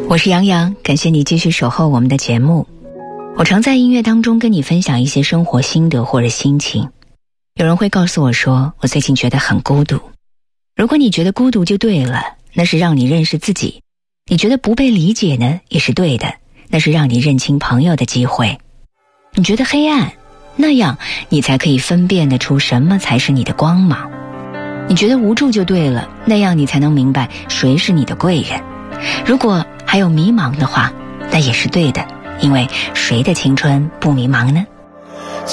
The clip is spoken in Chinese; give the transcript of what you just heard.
我是杨洋，感谢你继续守候我们的节目。我常在音乐当中跟你分享一些生活心得或者心情。有人会告诉我说，我最近觉得很孤独。如果你觉得孤独就对了，那是让你认识自己。你觉得不被理解呢，也是对的，那是让你认清朋友的机会。你觉得黑暗，那样你才可以分辨得出什么才是你的光芒。你觉得无助就对了，那样你才能明白谁是你的贵人。如果还有迷茫的话，那也是对的，因为谁的青春不迷茫呢？